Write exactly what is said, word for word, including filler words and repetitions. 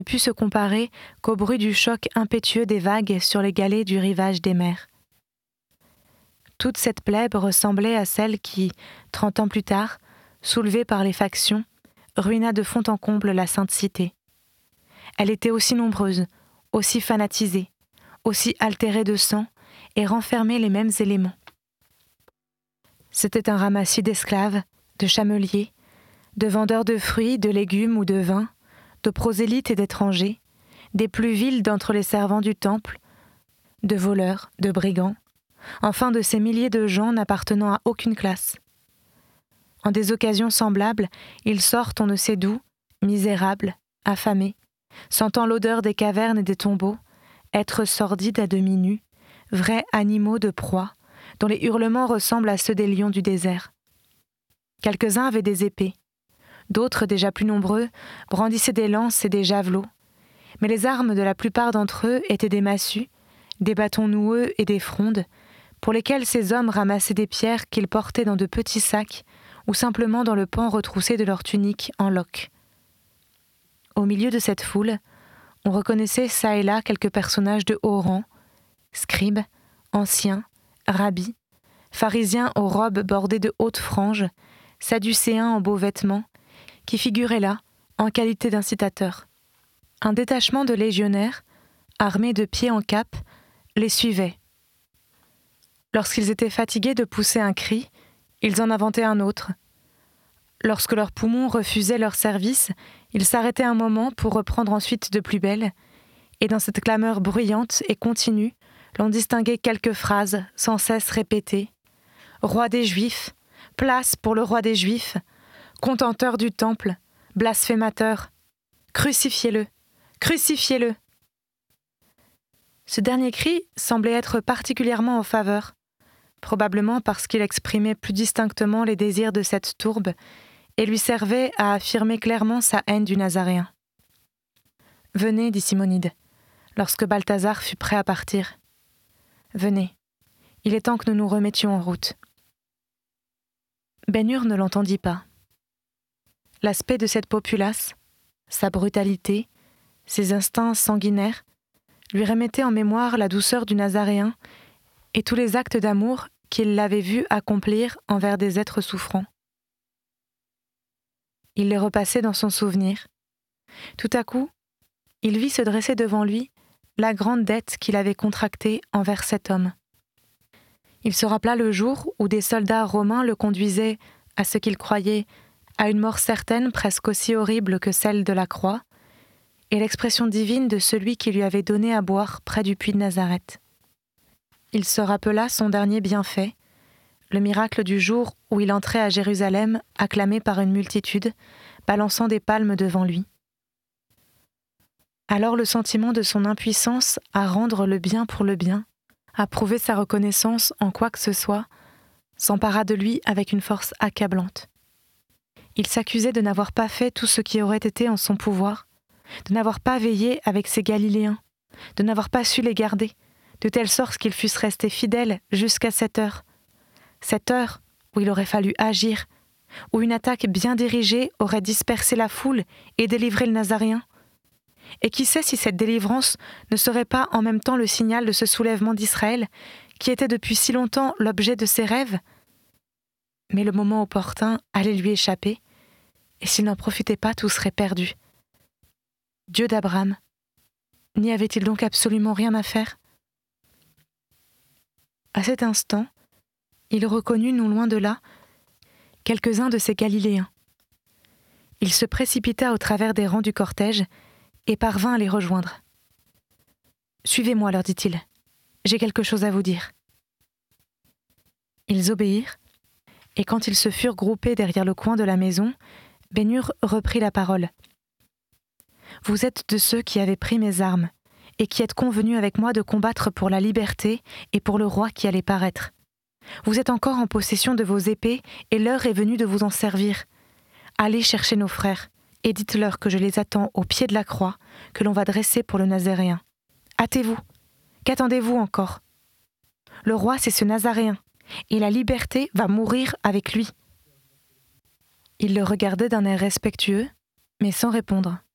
ne put se comparer qu'au bruit du choc impétueux des vagues sur les galets du rivage des mers. Toute cette plèbe ressemblait à celle qui, trente ans plus tard, soulevée par les factions, ruina de fond en comble la sainte cité. Elle était aussi nombreuse, aussi fanatisée, aussi altérée de sang et renfermait les mêmes éléments. C'était un ramassis d'esclaves, de chameliers, de vendeurs de fruits, de légumes ou de vin, de prosélytes et d'étrangers, des plus vils d'entre les servants du temple, de voleurs, de brigands, enfin de ces milliers de gens n'appartenant à aucune classe. En des occasions semblables, ils sortent on ne sait d'où, misérables, affamés, sentant l'odeur des cavernes et des tombeaux, êtres sordides à demi nus, vrais animaux de proie, dont les hurlements ressemblent à ceux des lions du désert. Quelques-uns avaient des épées, d'autres, déjà plus nombreux, brandissaient des lances et des javelots, mais les armes de la plupart d'entre eux étaient des massues, des bâtons noueux et des frondes, pour lesquels ces hommes ramassaient des pierres qu'ils portaient dans de petits sacs ou simplement dans le pan retroussé de leur tunique en loques. Au milieu de cette foule, on reconnaissait çà et là quelques personnages de haut rang, scribes, anciens, rabbis, pharisiens aux robes bordées de hautes franges, sadducéens en beaux vêtements, qui figuraient là en qualité d'incitateurs. Un détachement de légionnaires, armés de pied en cap, les suivait. Lorsqu'ils étaient fatigués de pousser un cri, ils en inventaient un autre. Lorsque leurs poumons refusaient leur service, ils s'arrêtaient un moment pour reprendre ensuite de plus belle, et dans cette clameur bruyante et continue, l'on distinguait quelques phrases sans cesse répétées. « Roi des Juifs, place pour le roi des Juifs, contenteur du temple, blasphémateur, crucifiez-le, crucifiez-le » Ce dernier cri semblait être particulièrement en faveur, probablement parce qu'il exprimait plus distinctement les désirs de cette tourbe et lui servait à affirmer clairement sa haine du Nazaréen. « Venez, dit Simonide, lorsque Balthazar fut prêt à partir. Venez, il est temps que nous nous remettions en route. » Ben-Hur ne l'entendit pas. L'aspect de cette populace, sa brutalité, ses instincts sanguinaires, lui remettait en mémoire la douceur du Nazaréen et tous les actes d'amour qu'il l'avait vu accomplir envers des êtres souffrants. Il les repassait dans son souvenir. Tout à coup, il vit se dresser devant lui la grande dette qu'il avait contractée envers cet homme. Il se rappela le jour où des soldats romains le conduisaient à ce qu'il croyait à une mort certaine presque aussi horrible que celle de la croix, et l'expression divine de celui qui lui avait donné à boire près du puits de Nazareth. Il se rappela son dernier bienfait, le miracle du jour où il entrait à Jérusalem acclamé par une multitude, balançant des palmes devant lui. Alors le sentiment de son impuissance à rendre le bien pour le bien, à prouver sa reconnaissance en quoi que ce soit, s'empara de lui avec une force accablante. Il s'accusait de n'avoir pas fait tout ce qui aurait été en son pouvoir, de n'avoir pas veillé avec ces Galiléens, de n'avoir pas su les garder, de telle sorte qu'ils fussent restés fidèles jusqu'à cette heure. Cette heure où il aurait fallu agir, où une attaque bien dirigée aurait dispersé la foule et délivré le Nazaréen. Et qui sait si cette délivrance ne serait pas en même temps le signal de ce soulèvement d'Israël, qui était depuis si longtemps l'objet de ses rêves ? Mais le moment opportun allait lui échapper, et s'il n'en profitait pas, tout serait perdu. Dieu d'Abraham, n'y avait-il donc absolument rien à faire ? À cet instant, il reconnut non loin de là quelques-uns de ces Galiléens. Il se précipita au travers des rangs du cortège et parvint à les rejoindre. « Suivez-moi, leur dit-il, j'ai quelque chose à vous dire. » Ils obéirent, et quand ils se furent groupés derrière le coin de la maison, Ben-Hur reprit la parole. « Vous êtes de ceux qui avaient pris mes armes, et qui êtes convenus avec moi de combattre pour la liberté et pour le roi qui allait paraître. Vous êtes encore en possession de vos épées, et l'heure est venue de vous en servir. Allez chercher nos frères, et dites-leur que je les attends au pied de la croix que l'on va dresser pour le Nazaréen. Hâtez-vous, qu'attendez-vous encore ? Le roi, c'est ce Nazaréen, et la liberté va mourir avec lui. » Il le regardait d'un air respectueux, mais sans répondre.